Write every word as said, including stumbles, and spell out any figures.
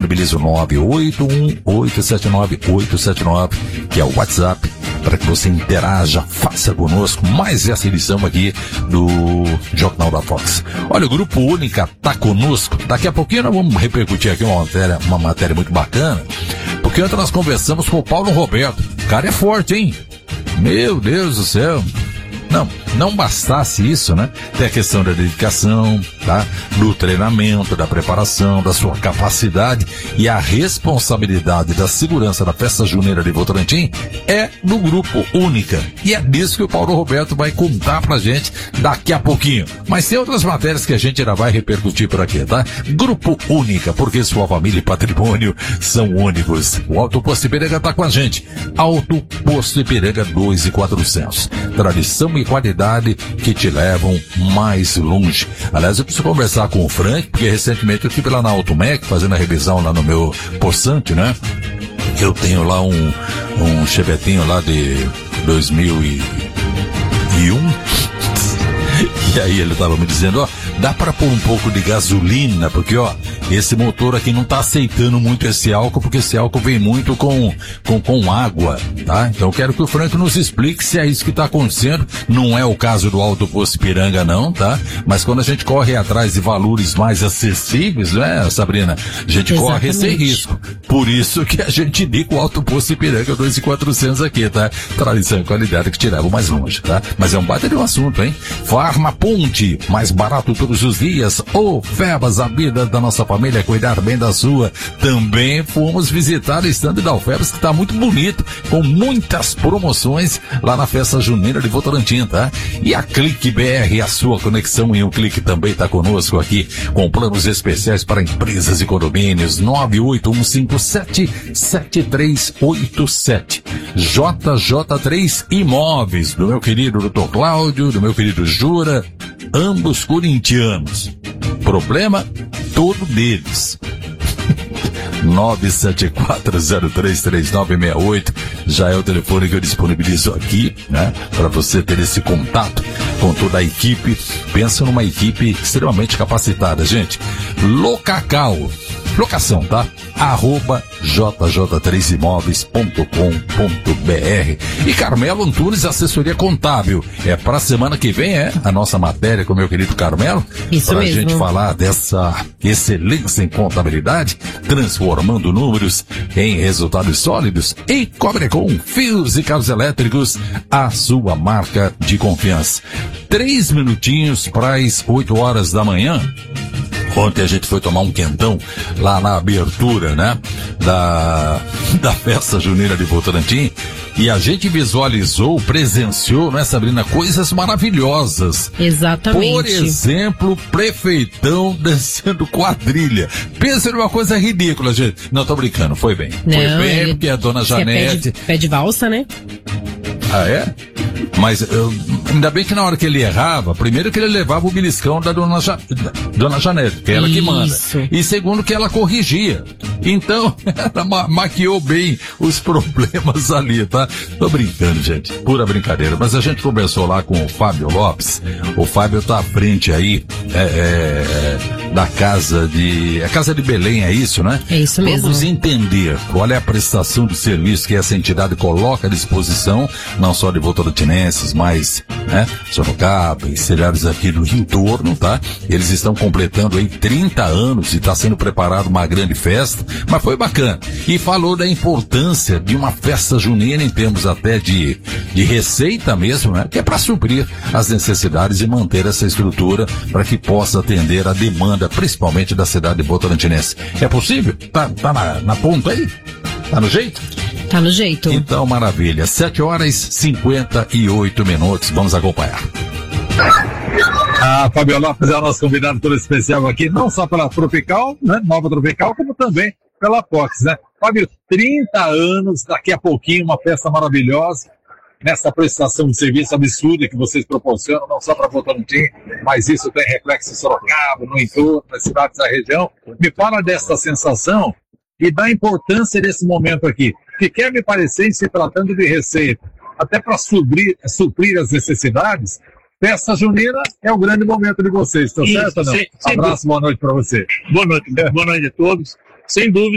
disponibiliza o nove oito um oito sete nove oito sete nove, que é o WhatsApp, para que você interaja, faça conosco mais essa edição aqui do Jornal da Fox. Olha, o Grupo Única tá conosco. Daqui a pouquinho nós vamos repercutir aqui uma matéria, uma matéria muito bacana, porque ontem nós conversamos com o Paulo Roberto. O cara é forte, hein? Meu Deus do céu. Não, não bastasse isso, né? Tem a questão da dedicação, tá? Do treinamento, da preparação, da sua capacidade e a responsabilidade da segurança da festa junina de Votorantim é do Grupo Única. E é disso que o Paulo Roberto vai contar pra gente daqui a pouquinho. Mas tem outras matérias que a gente ainda vai repercutir por aqui, tá? Grupo Única, porque sua família e patrimônio são únicos. O Auto Posto Ipiranga tá com a gente. Auto Posto Ipiranga dois mil e quatrocentos. Tradição e qualidade que te levam mais longe. Aliás, eu preciso conversar com o Frank, porque recentemente eu estive lá na Automec fazendo a revisão lá no meu Poçante, né? Eu tenho lá um, um chevetinho lá de dois mil e um. E aí ele tava me dizendo, ó, dá para pôr um pouco de gasolina, porque ó, esse motor aqui não tá aceitando muito esse álcool, porque esse álcool vem muito com, com, com água, tá? Então eu quero que o Frank nos explique se é isso que tá acontecendo. Não é o caso do Auto Posto Ipiranga não, tá? Mas quando a gente corre atrás de valores mais acessíveis, né, Sabrina? A gente Exatamente. corre esse risco. Por isso que a gente indica o Auto Posto Ipiranga dois mil e quatrocentos aqui, tá? Tradição e qualidade que te levam mais longe, tá? Mas é um baita de um assunto, hein? Farma Ponte, mais barato todos os dias. Ô, Febas, a vida da nossa família, cuidar bem da sua. Também fomos visitar o stand da Alfebas, que tá muito bonito, com muitas promoções lá na festa junina de Votorantim, tá? E a Clique B R, a sua conexão em um clique, também tá conosco aqui, com planos especiais para empresas e condomínios. Nove oito um cinco sete sete três oito sete. J J três Imóveis, do meu querido doutor Cláudio, do meu querido Jura, ambos corintianos. Problema todo deles. nove sete quatro zero três três nove seis oito já é o telefone que eu disponibilizo aqui, né? Para você ter esse contato com toda a equipe. Pensa numa equipe extremamente capacitada, gente. Locacal, locação, tá? Arroba j j três imóveis ponto com ponto b r. E Carmelo Antunes, assessoria contábil. É pra semana que vem, é? A nossa matéria com o meu querido Carmelo. Isso pra mesmo. gente falar dessa excelência em contabilidade, transformando números em resultados sólidos. E Cobrecon, fios e cabos elétricos, a sua marca de confiança. Três minutinhos para as oito horas da manhã. Ontem a gente foi tomar um quentão lá na abertura, né, da, da festa junina de Votorantim, e a gente visualizou, presenciou, né, Sabrina, coisas maravilhosas. Exatamente. Por exemplo, prefeitão dançando quadrilha. Pensa numa coisa ridícula, gente. Não, tô brincando, foi bem. Não, foi bem, ele, porque a dona Janete... É pé, de, pé de valsa, né? Ah, é? Mas eu, ainda bem que na hora que ele errava, primeiro que ele levava o beliscão da dona, ja, da dona Janete, que é ela que manda. E segundo que ela corrigia. Então, ela ma- maquiou bem os problemas ali, tá? Tô brincando, gente. Pura brincadeira. Mas a gente conversou lá com o Fábio Lopes. O Fábio tá à frente aí é, é, da casa de... A Casa de Belém, é isso, né? É isso mesmo. Vamos entender qual é a prestação de serviço que essa entidade coloca à disposição, não só de votorantinenses, mas, né, Sorocaba e cidades aqui do entorno, tá? Eles estão completando aí trinta anos e está sendo preparada uma grande festa, mas foi bacana. E falou da importância de uma festa junina em termos até de, de receita mesmo, né? Que é para suprir as necessidades e manter essa estrutura para que possa atender a demanda, principalmente da cidade votorantinense. É possível? Tá, tá na, na ponta aí? Tá no jeito? Tá no jeito. Então, maravilha. sete horas e cinquenta e oito minutos. Vamos acompanhar. A Fábio Lopes é o nosso convidado todo especial aqui, não só pela Tropical, né? Nova Tropical, como também pela Fox, né? Fábio, trinta anos, daqui a pouquinho, uma festa maravilhosa, nessa prestação de serviço absurda que vocês proporcionam, não só para Votorantim, mas isso tem reflexo em Sorocaba, no entorno, nas cidades da região. Me fala dessa sensação e da importância desse momento aqui, que quer me parecer, em se tratando de receita, até para suprir, suprir as necessidades, festa junina é o grande momento de vocês, tá certo ou não? Sem, sem Abraço, boa noite para você. Boa noite, boa noite a todos. Sem dúvida.